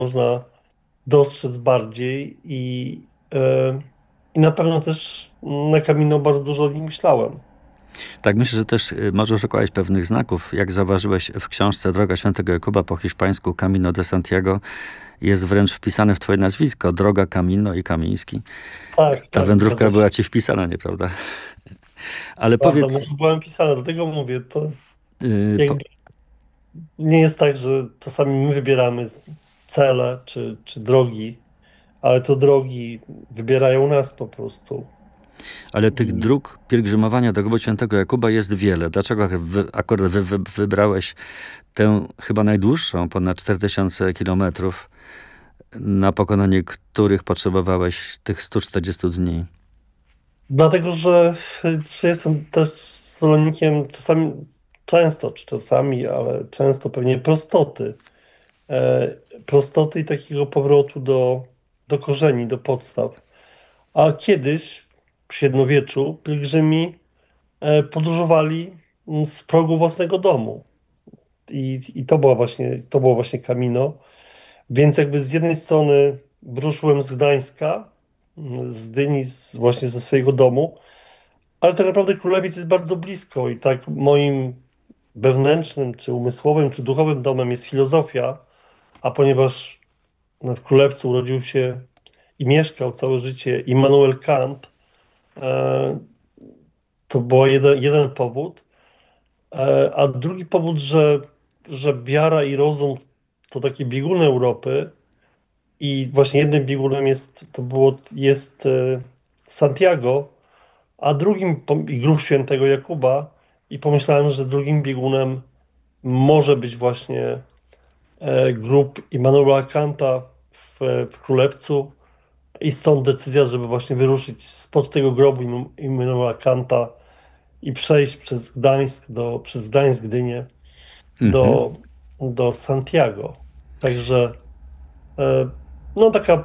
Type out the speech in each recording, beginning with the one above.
można dostrzec bardziej i na pewno też na Camino bardzo dużo o nim myślałem. Tak, myślę, że też może szukałeś pewnych znaków. Jak zauważyłeś w książce Droga Świętego Jakuba po hiszpańsku Camino de Santiago, jest wręcz wpisane w twoje nazwisko. Droga Camino i Kamiński. Tak, Ta tak, zgadza wędrówka się. była ci wpisana, nieprawda? Ale Prawda, no powiedz, byłem pisany, dlatego mówię, to yy, po, jakby nie jest tak, że czasami my wybieramy cele czy drogi, ale to drogi wybierają nas po prostu. ale tych I dróg pielgrzymowania do grobu Świętego Jakuba jest wiele. Dlaczego akurat wybrałeś tę chyba najdłuższą, ponad 4000 kilometrów, na pokonanie których potrzebowałeś tych 140 dni? dlatego, że jestem też zwolennikiem czasami, często, czy czasami, ale często pewnie prostoty. Prostoty i takiego powrotu do korzeni, do podstaw. A kiedyś, w średniowieczu, pielgrzymi podróżowali z progu własnego domu. I to było właśnie Camino. Więc jakby z jednej strony wyruszyłem z Gdańska, z Gdyni, właśnie ze swojego domu, ale tak naprawdę Królewiec jest bardzo blisko i tak moim wewnętrznym, czy umysłowym, czy duchowym domem jest filozofia, a ponieważ no, w Królewcu urodził się i mieszkał całe życie Immanuel Kant, e, to był jeden powód, a drugi powód, że wiara i rozum to takie bieguny Europy i właśnie jednym biegunem jest Santiago, a i grób świętego Jakuba i pomyślałem, że drugim biegunem może być właśnie grób Immanuela Kanta w Królewcu i stąd decyzja, żeby właśnie wyruszyć spod tego grobu Immanuela Kanta i przejść przez Gdańsk, Gdynię Mhm. do, do Santiago. Także e, no taka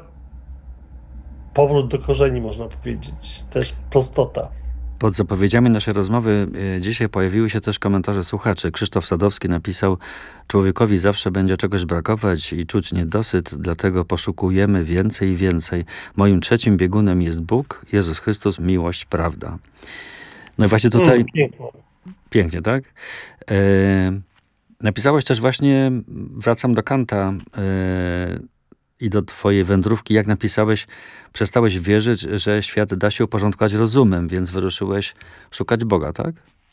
powrót do korzeni można powiedzieć, też prostota. Pod zapowiedziami naszej rozmowy dzisiaj pojawiły się też komentarze słuchaczy. Krzysztof Sadowski napisał: Człowiekowi zawsze będzie czegoś brakować i czuć niedosyt, dlatego poszukujemy więcej i więcej. Moim trzecim biegunem jest Bóg, Jezus Chrystus, miłość, prawda. No i właśnie tutaj Piękno. pięknie, tak? E, napisałeś też właśnie, wracam do Kanta i do twojej wędrówki, jak napisałeś, przestałeś wierzyć, że świat da się uporządkować rozumem, więc wyruszyłeś szukać Boga, tak?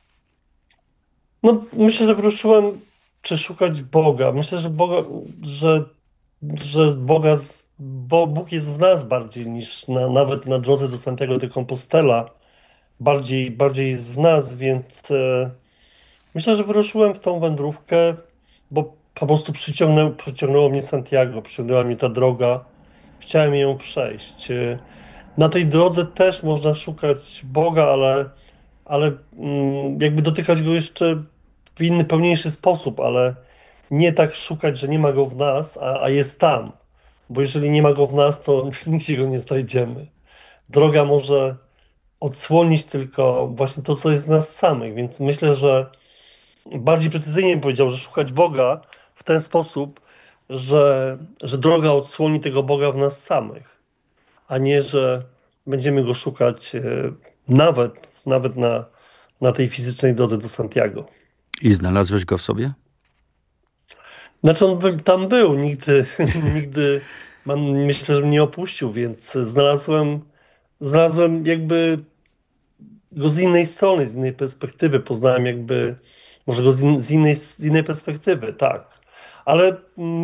No, myślę, że wyruszyłem, czy szukać Boga. Myślę, że, że Bóg jest w nas bardziej niż nawet na drodze do Santiago de Compostela. Bardziej jest w nas, więc myślę, że wyruszyłem w tą wędrówkę, bo po prostu przyciągnęło mnie Santiago, przyciągnęła mnie ta droga. Chciałem ją przejść. Na tej drodze też można szukać Boga, ale jakby dotykać go jeszcze w inny, pełniejszy sposób, ale nie tak szukać, że nie ma go w nas, a jest tam. Bo jeżeli nie ma go w nas, to nigdzie go nie znajdziemy. Droga może odsłonić tylko właśnie to, co jest w nas samych, więc myślę, że bardziej precyzyjnie bym powiedział, że szukać Boga w ten sposób, że droga odsłoni tego Boga w nas samych, a nie, że będziemy go szukać nawet na tej fizycznej drodze do Santiago. I znalazłeś go w sobie? Znaczy tam był, nigdy, nigdy myślę, że mnie opuścił, więc znalazłem jakby go z innej strony, z innej perspektywy, poznałem jakby, może go z innej perspektywy, tak. Ale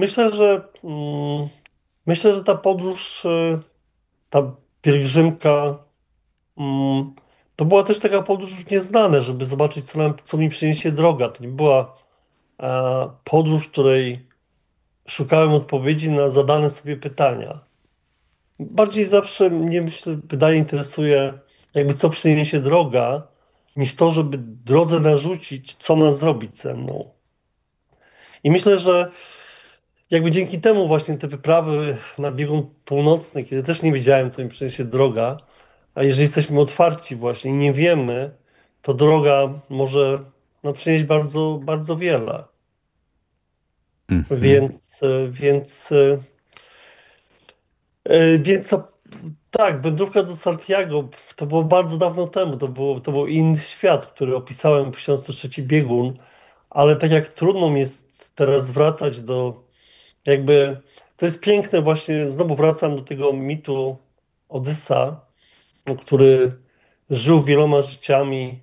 myślę, że ta podróż, ta pielgrzymka, mm, to była też taka podróż w nieznane, żeby zobaczyć, co mi przyniesie droga. To nie była podróż, w której szukałem odpowiedzi na zadane sobie pytania. Bardziej zawsze mnie, wydaje, interesuje, jakby co przyniesie droga, niż to, żeby drodze narzucić, co ma zrobić ze mną. I myślę, że jakby dzięki temu właśnie te wyprawy na biegun północny, kiedy też nie wiedziałem, co mi przyniesie droga, a jeżeli jesteśmy otwarci właśnie i nie wiemy, to droga może no, przynieść bardzo, bardzo wiele. Mhm. Więc Więc tak, wędrówka do Santiago to było bardzo dawno temu. To był inny świat, który opisałem w książce Trzeci Biegun, ale tak jak trudno mi jest teraz wracać do jakby. To jest piękne, właśnie znowu wracam do tego mitu Odyssa, no, który żył wieloma życiami.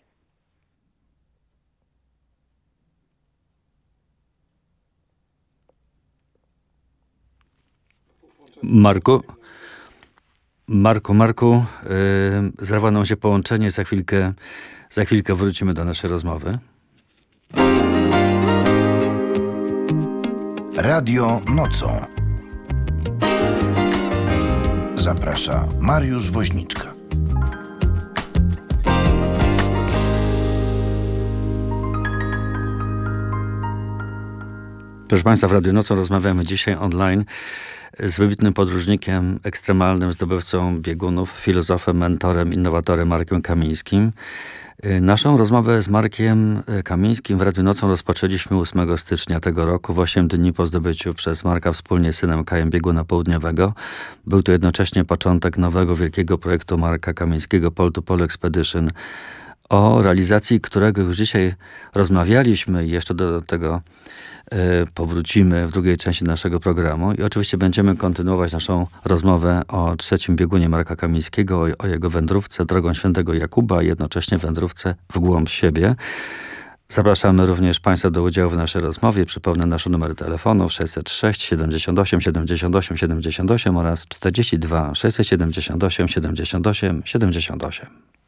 Marku, Marku, zerwa nam się połączenie, za chwilkę wrócimy do naszej rozmowy. Radio nocą. Zaprasza Mariusz Woźniczka. Proszę Państwa, w Radiu Nocą rozmawiamy dzisiaj online z wybitnym podróżnikiem ekstremalnym, zdobywcą biegunów, filozofem, mentorem, innowatorem Markiem Kamińskim. Naszą rozmowę z Markiem Kamińskim w Radiu Nocą rozpoczęliśmy 8 stycznia tego roku, w 8 dni po zdobyciu przez Marka wspólnie z synem Kajem bieguna południowego. Był to jednocześnie początek nowego wielkiego projektu Marka Kamińskiego, Pole to Pole Expedition, o realizacji którego już dzisiaj rozmawialiśmy i jeszcze do tego powrócimy w drugiej części naszego programu. I oczywiście będziemy kontynuować naszą rozmowę o trzecim biegunie Marka Kamińskiego, o jego wędrówce drogą Świętego Jakuba i jednocześnie wędrówce w głąb siebie. Zapraszamy również Państwa do udziału w naszej rozmowie. Przypomnę nasze numery telefonów 606 78 78 78 oraz 42 678 78 78.